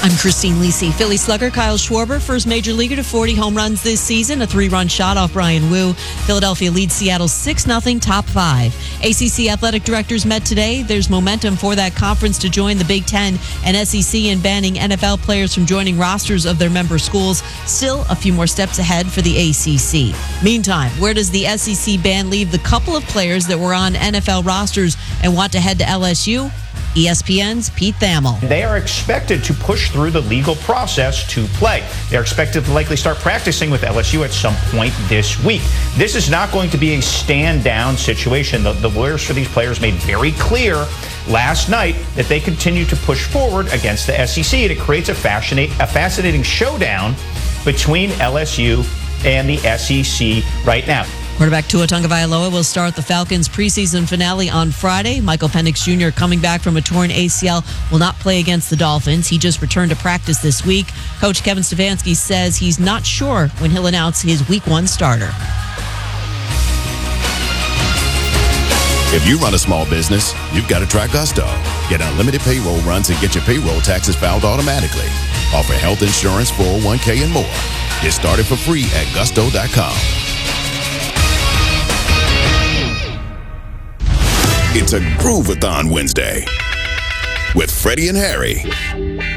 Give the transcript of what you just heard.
I'm Christine Lisi. Philly slugger Kyle Schwarber, first major leaguer to 40 home runs this season, a 3-run shot off Brian Wu. Philadelphia leads Seattle 6-0, top 5. ACC athletic directors met today. There's momentum for that conference to join the Big Ten and SEC in banning NFL players from joining rosters of their member schools. Still a few more steps ahead for the ACC. Meantime, where does the SEC ban leave the couple of players that were on NFL rosters and want to head to LSU? ESPN's Pete Thamel. They are expected to push through the legal process to play. They're expected to likely start practicing with LSU at some point this week. This is not going to be a stand-down situation. The lawyers for these players made very clear last night that they continue to push forward against the SEC, and it creates a fascinating showdown between LSU and the SEC right now. Quarterback Tua Tagovailoa will start the Falcons' preseason finale on Friday. Michael Penix Jr., coming back from a torn ACL, will not play against the Dolphins. He just returned to practice this week. Coach Kevin Stefanski says he's not sure when he'll announce his Week 1 starter. If you run a small business, you've got to try Gusto. Get unlimited payroll runs and get your payroll taxes filed automatically. Offer health insurance, 401k, and more. Get started for free at gusto.com. It's a Groovathon Wednesday with Freddie and Harry.